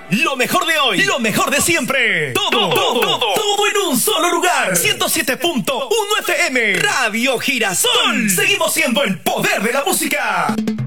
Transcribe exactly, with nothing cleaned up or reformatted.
Lo mejor de hoy, lo mejor de siempre. Todo, todo, todo, todo en un solo lugar. ciento siete punto uno F M. Radio Girasol. Seguimos siendo el poder de la música.